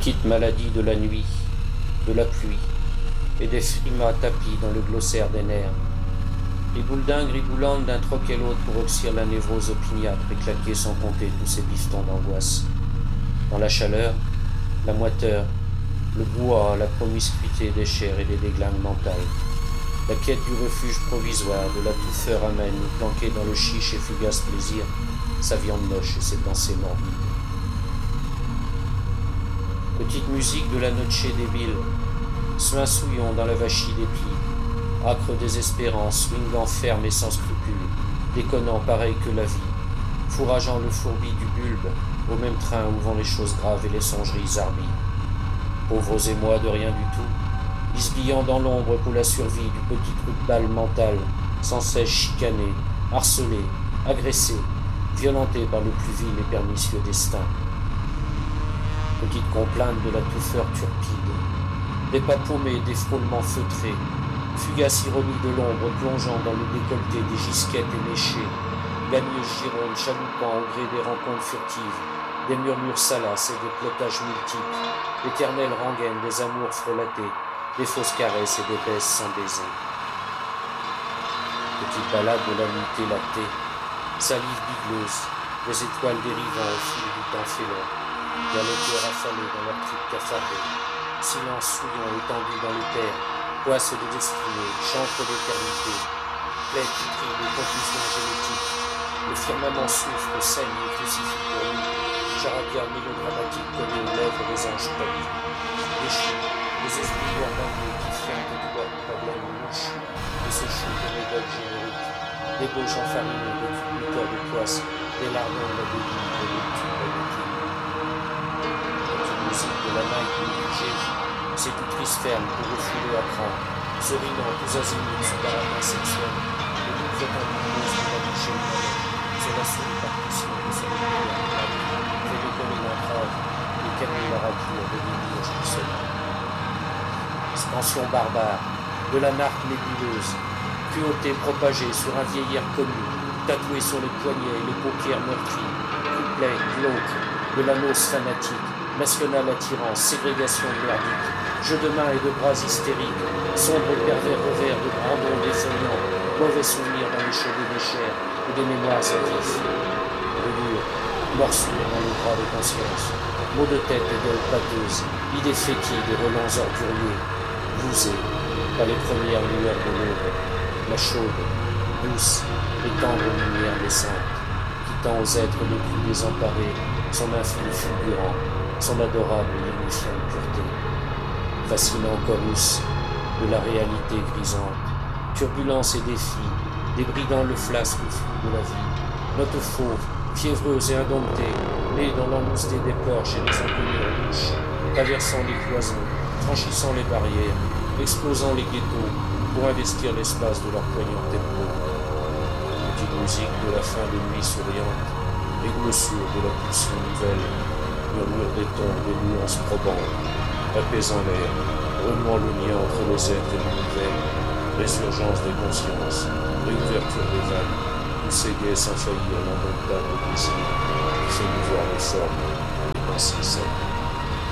Petite maladie de la nuit, de la pluie, et des frimas tapis dans le glossaire des nerfs. Les bouledins griboulantes d'un troc et l'autre pour oxyre la névrose opiniâtre et claquer sans compter tous ces bifetons d'angoisse. Dans la chaleur, la moiteur, le bois, la promiscuité des chairs et des déglingues mentales. La quête du refuge provisoire, de la touffeur amène, planquée dans le chiche et fugace plaisir, sa viande moche et ses pensées morbides. Petite musique de la noche débile, soin souillon dans la vachie des plis, âcre désespérance, swingant ferme et sans scrupule, déconnant pareil que la vie, fourrageant le fourbi du bulbe, au même train où vont les choses graves et les songeries harbies. Pauvres émois de rien du tout, bisbillant dans l'ombre pour la survie du petit trou de balle mental, sans cesse chicané, harcelé, agressé, violenté par le plus vil et pernicieux destin. Petite complainte de la touffeur turpide, des pas paumés, des frôlements feutrés, fugace ironie de l'ombre plongeant dans le décolleté des gisquettes éméchées, gagneuse gironde chaloupant au gré des rencontres furtives, des murmures salaces et des plotages multiples, l'éternelle rengaine des amours frelatées, des fausses caresses et des baisses sans baiser. Petite balade de la nuit élatée, salive bigleuse, des étoiles dérivant au fil du temps félon, vers les cœurs affalés dans leur truc cafardé, silence souillon étendu dans les terres, poisse de destinée, chantre d'éternité, plaie putride de confusion génétique, le firmament souffre, saigne et crucifie pour nous, charadia mélodramatique collé aux lèvres des anges pâlis, déchus, les esprits ornamentés qui fientent de doigts de problèmes louches, de ce chou de médoc générique, des gauches enfarinées, des culbuteurs de poisse, des lardons de la béguine, des lectures de l'équilibre. De la main privilégiée, c'est tout triste ferme pour refouler à cran, souriant tous azimuts sous baratin sexuel, le doute prétendu cause de la bouche et le palais, c'est la seule partition de sa lumière, fait décoller l'entrave, et calmer la rature de l'image du soleil. Expansion barbare, de la narque nébuleuse, cruauté propagée sur un vieillard connu, tatoué sur les poignets et les paupières meurtries, couplet, glauque, de la noce fanatique, nationale attirance, ségrégation merdique, jeu de mains et de bras hystériques, sombre pervers revers de brandons défoliants, mauvais souvenirs dans les cheveux des chairs et des mémoires à vif. Brûlure, morsure dans les bras de conscience, maux de tête et gueule pâteuse, idées fétides et relents orduriers, vousés par les premières lueurs de l'aube, la chaude, douce et tendre lumière des saintes, qui tend aux êtres les plus désemparés son infini fulgurant, son adorable et unifiante pureté, fascinant chorus de la réalité grisante, turbulence et défi, débridant le flasque flou de la vie, note fauve, fiévreuse et indomptée, née dans l'angousté des porches et des inconnus en bouche, traversant les cloisons, franchissant les barrières, explosant les ghettos pour investir l'espace de leur poignant tempo. Petite musique de la fin des nuits souriantes, églosure de la pulsion nouvelle, murmure des tons, des nuances probantes, apaisant l'air, remuant le lien entre les êtres et l'univers, résurgence des consciences, réouverture des vagues, pousser gai sans faillir l'indomptable plaisir, qui fait mouvoir les formes, les pensées saines.